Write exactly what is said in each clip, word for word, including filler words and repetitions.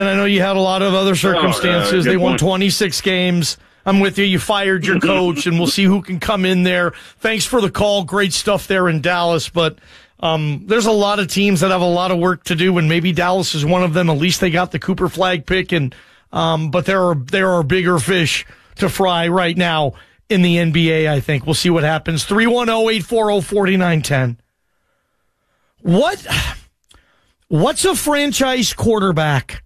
And I know you had a lot of other circumstances. Oh, uh, they won point. twenty-six games. I'm with you. You fired your coach, and we'll see who can come in there. Thanks for the call. Great stuff there in Dallas. But um, there's a lot of teams that have a lot of work to do, and maybe Dallas is one of them. At least they got the Cooper Flag pick, and um, but there are there are bigger fish to fry right now in the N B A, I think. We'll see what happens. three one zero, eight four zero, four nine one zero. What, what's a franchise quarterback?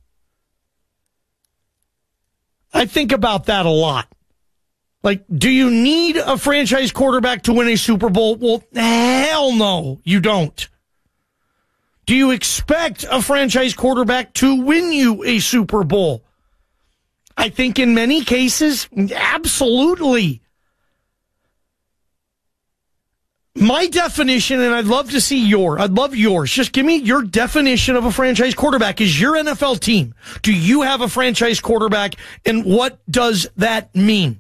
I think about that a lot. Like, do you need a franchise quarterback to win a Super Bowl? Well, hell no, you don't. Do you expect a franchise quarterback to win you a Super Bowl? I think in many cases, absolutely. My definition, and I'd love to see your, I'd love yours. Just give me your definition of a franchise quarterback. Is your N F L team, do you have a franchise quarterback, and what does that mean?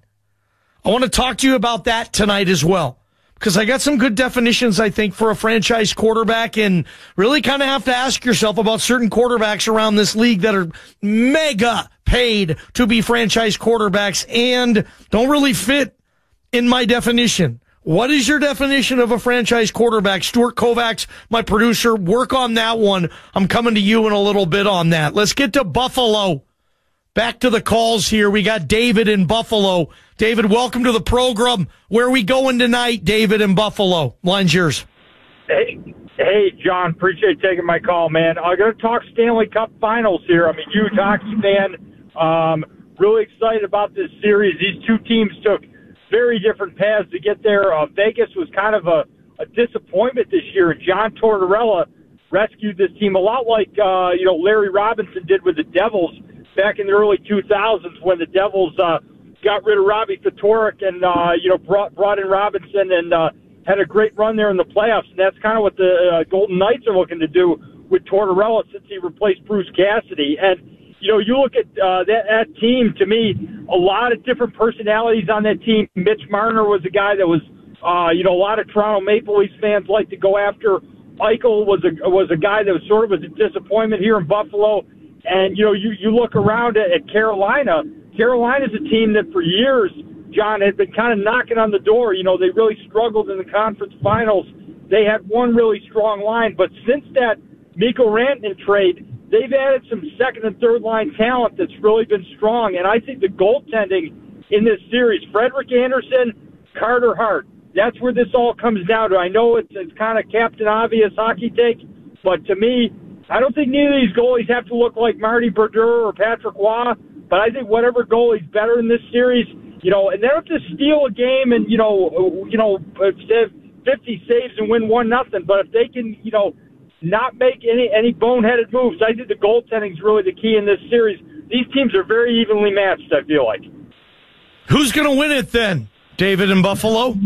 I want to talk to you about that tonight as well, because I got some good definitions, I think, for a franchise quarterback, and really kind of have to ask yourself about certain quarterbacks around this league that are mega paid to be franchise quarterbacks and don't really fit in my definition. What is your definition of a franchise quarterback? Stuart Kovacs, my producer, work on that one. I'm coming to you in a little bit on that. Let's get to Buffalo. Back to the calls here. We got David in Buffalo. David, welcome to the program. Where are we going tonight, David in Buffalo? Line's yours. Hey, hey, John. Appreciate taking my call, man. I'm going to talk Stanley Cup Finals here. I'm a huge hockey fan. Um, really excited about this series. These two teams took very different paths to get there. Uh, Vegas was kind of a, a disappointment this year, and John Tortorella rescued this team a lot like uh, you know Larry Robinson did with the Devils back in the early two thousands when the Devils uh, got rid of Robbie Ftorek and uh, you know brought brought in Robinson and uh, had a great run there in the playoffs. And that's kind of what the uh, Golden Knights are looking to do with Tortorella since he replaced Bruce Cassidy. And you know, you look at uh, that, that team, to me, a lot of different personalities on that team. Mitch Marner was a guy that was, uh, you know, a lot of Toronto Maple Leafs fans like to go after. Eichel was a was a guy that was sort of was a disappointment here in Buffalo. And, you know, you, you look around at, at Carolina. Carolina's a team that for years, John, had been kind of knocking on the door. You know, they really struggled in the conference finals. They had one really strong line. But since that Mikko Rantanen trade, they've added some second and third line talent that's really been strong. And I think the goaltending in this series, Frederik Andersen, Carter Hart, that's where this all comes down to. I know it's, it's kind of Captain Obvious hockey take, but to me, I don't think neither of these goalies have to look like Marty Brodeur or Patrick Waugh, but I think whatever goalie's better in this series, you know, and they don't have to steal a game and, you know, you know, fifty saves and win one nothing. But if they can, you know, not make any any boneheaded moves, I think the goaltending is really the key in this series. These teams are very evenly matched, I feel like. Who's going to win it then, David in Buffalo?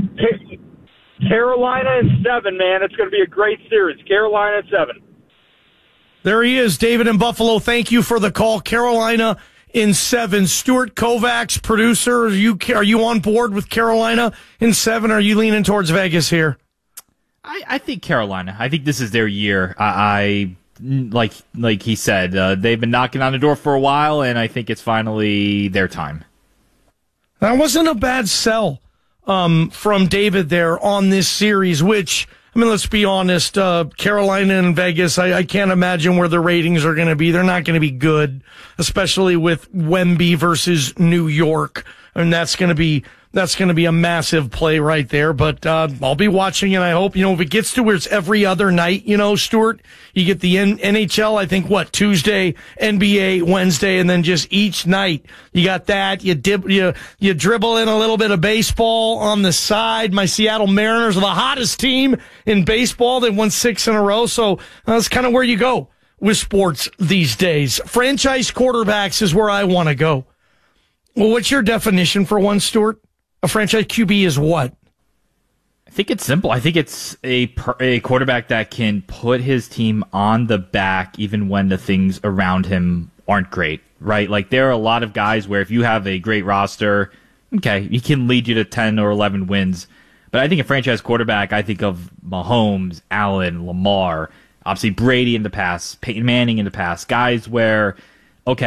Carolina in seven, man. It's going to be a great series. Carolina in seven. There he is, David in Buffalo. Thank you for the call. Carolina in seven. Stuart Kovacs, producer, are you, are you on board with Carolina in seven? Or are you leaning towards Vegas here? I, I think Carolina. I think this is their year. I, I like like he said, uh, they've been knocking on the door for a while, and I think it's finally their time. That wasn't a bad sell um, from David there on this series, which, I mean, let's be honest, uh, Carolina and Vegas, I, I can't imagine where the ratings are going to be. They're not going to be good, especially with Wemby versus New York. And that's going to be That's going to be a massive play right there, but uh, I'll be watching, and I hope, you know, if it gets to where it's every other night, you know, Stuart, you get the N- NHL, I think, what, Tuesday, N B A, Wednesday, and then just each night you got that. You dib- you you dribble in a little bit of baseball on the side. My Seattle Mariners are the hottest team in baseball. They won six in a row, so that's kind of where you go with sports these days. Franchise quarterbacks is where I want to go. Well, what's your definition for one, Stuart? A franchise Q B is what? I think it's simple. I think it's a a quarterback that can put his team on the back even when the things around him aren't great, right? Like, there are a lot of guys where if you have a great roster, okay, he can lead you to ten or eleven wins. But I think a franchise quarterback, I think of Mahomes, Allen, Lamar, obviously Brady in the past, Peyton Manning in the past, guys where